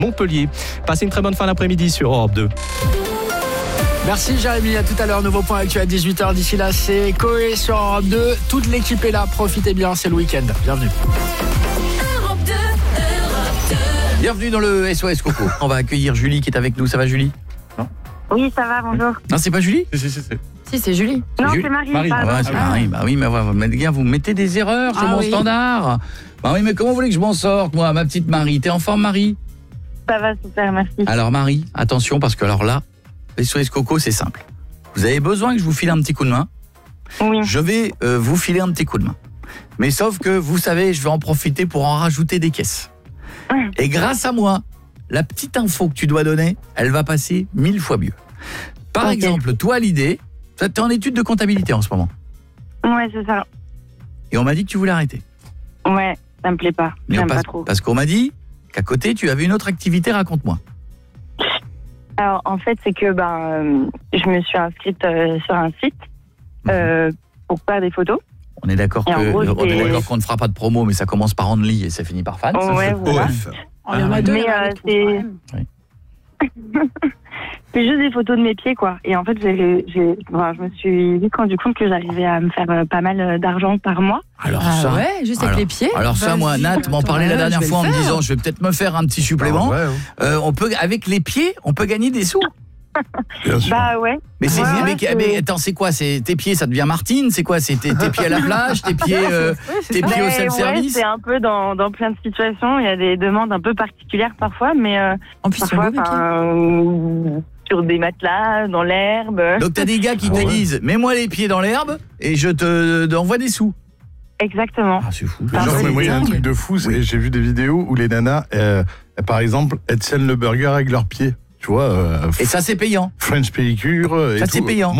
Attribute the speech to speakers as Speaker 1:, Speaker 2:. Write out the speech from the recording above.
Speaker 1: Montpellier. Passez une très bonne fin d'après-midi sur Europe 2.
Speaker 2: Merci Jérémy, à tout à l'heure, nouveau point actuel à 18h. D'ici là, c'est Coé sur Europe 2. Toute l'équipe est là, profitez bien, c'est le week-end. Bienvenue.
Speaker 3: Bienvenue dans le SOS Coco. On va accueillir Julie qui est avec nous. Ça va Julie?
Speaker 4: Oui, ça va, bonjour.
Speaker 3: Non, c'est pas Julie?
Speaker 5: Si, c'est Julie.
Speaker 4: Non,
Speaker 3: Julie.
Speaker 4: c'est Marie. Pardon.
Speaker 3: C'est Marie. Bah oui, mais vous mettez des erreurs sur mon standard. Bah oui, mais comment vous voulez que je m'en sorte, moi, ma petite Marie? T'es en forme, Marie?
Speaker 4: Ça va, super, merci.
Speaker 3: Alors Marie, attention, parce que alors là, SOS Coco, c'est simple. Vous avez besoin que je vous file un petit coup de main?
Speaker 4: Oui.
Speaker 3: Je vais vous filer un petit coup de main. Mais sauf que, vous savez, je vais en profiter pour en rajouter des caisses. Et grâce à moi, la petite info que tu dois donner, elle va passer 1000 fois mieux. Par exemple, toi, l'idée, t'es en étude de comptabilité en ce moment.
Speaker 4: Ouais, c'est ça.
Speaker 3: Et on m'a dit que tu voulais arrêter.
Speaker 4: Ouais, ça me plaît pas. J'aime pas trop.
Speaker 3: Parce qu'on m'a dit qu'à côté, tu avais une autre activité, raconte-moi.
Speaker 4: Alors, en fait, c'est que je me suis inscrite sur un site pour faire des photos.
Speaker 3: On est d'accord qu'on ne fera pas de promo, mais ça commence par Only et ça finit par fan.
Speaker 4: Ouais, voilà.
Speaker 5: Il y en a deux.
Speaker 4: Mais c'est juste des photos de mes pieds, quoi. Et en fait, je me suis vite rendu compte que j'arrivais à me faire pas mal d'argent par mois.
Speaker 3: Alors ça,
Speaker 5: ouais, juste avec les pieds.
Speaker 3: Alors ça, moi, Nat m'en parlait la dernière fois en me disant, je vais peut-être me faire un petit supplément. On peut, avec les pieds, on peut gagner des sous.
Speaker 4: Bien sûr. Bah ouais.
Speaker 3: Mais attends, c'est quoi? C'est tes pieds, ça devient Martine? C'est quoi? C'est tes pieds à la plage? Tes pieds au self-service?
Speaker 4: Ouais, c'est un peu dans plein de situations. Il y a des demandes un peu particulières parfois, mais parfois, sur des matelas, dans l'herbe.
Speaker 3: Donc t'as des gars qui te disent, mets-moi les pieds dans l'herbe et je te envoie des sous.
Speaker 4: Exactement.
Speaker 3: Ah, c'est fou.
Speaker 6: Genre, mais moi, il y a un truc de fou, j'ai vu des vidéos où les nanas, par exemple, elles tiennent le burger avec leurs pieds. Tu vois,
Speaker 3: et ça, c'est payant.
Speaker 6: French pédicure.
Speaker 3: Ça, c'est payant.